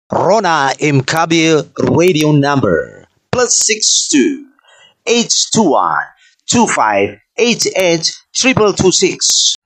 Rona Mkabil radio number +62 821 2588 2226.